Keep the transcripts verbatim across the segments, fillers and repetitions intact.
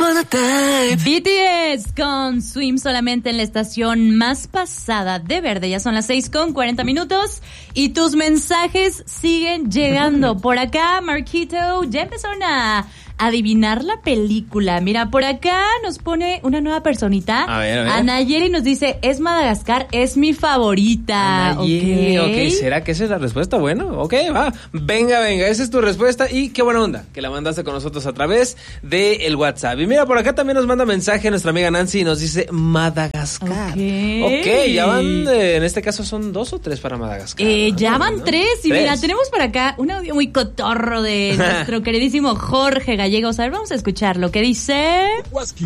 B T S con Swim solamente en la estación más pasada de Verde. Ya son las seis con cuarenta minutos y tus mensajes siguen llegando. Por acá, Marquito, ya empezaron a adivinar la película. Mira, por acá nos pone una nueva personita. A ver, a ver. Anayeli nos dice, es Madagascar, es mi favorita. Anayeli, Okay. ok, ¿será que esa es la respuesta? Bueno, ok, va. Venga, venga, esa es tu respuesta y qué buena onda que la mandaste con nosotros a través del WhatsApp. Y mira, por acá también nos manda mensaje nuestra amiga Nancy y nos dice Madagascar. Ok. Ok, ya van, eh, en este caso son dos o tres para Madagascar. Eh, ya ¿no? van ¿no? tres. Y Tres. mira, tenemos por acá un audio muy cotorro de nuestro queridísimo Jorge Gallegos. A ver, vamos a escuchar lo que dice. Huasqui.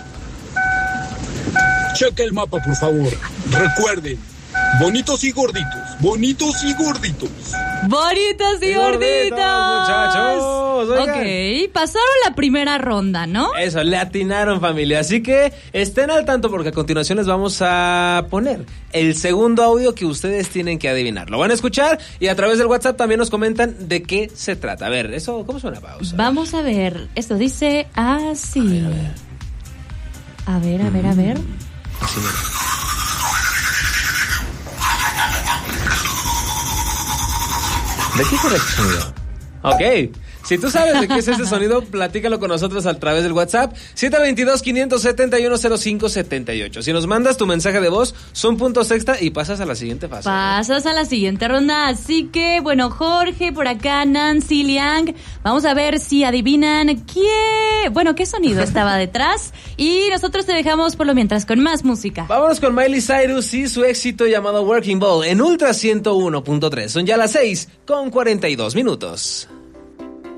Cheque el mapa, por favor. Recuerden, bonitos y gorditos, bonitos y gorditos. Bonitos y Y gorditos, gorditos, muchachos, oigan. Ok, pasaron la primera ronda, ¿no? Eso, le atinaron, familia. Así que estén al tanto porque a continuación les vamos a poner el segundo audio que ustedes tienen que adivinar. Lo van a escuchar y a través del WhatsApp también nos comentan de qué se trata. A ver, eso, ¿cómo suena, pausa? Vamos a ver. Esto dice así. A ver, a ver, a ver. A ver, a ver. Así, mira. ¿De qué será este sonido? Ok, si tú sabes de qué es ese sonido, platícalo con nosotros a través del WhatsApp siete dos dos, cinco siete uno, cero cinco siete ocho. Si nos mandas tu mensaje de voz, son puntos extra y pasas a la siguiente fase. Pasas a la siguiente ronda. Así que, bueno, Jorge, por acá, Nancy, Liang. Vamos a ver si adivinan qué... Bueno, qué sonido estaba detrás. Y nosotros te dejamos por lo mientras con más música. Vámonos con Miley Cyrus y su éxito llamado Working Ball en Ultra ciento uno punto tres. Son ya las seis con cuarenta y dos minutos.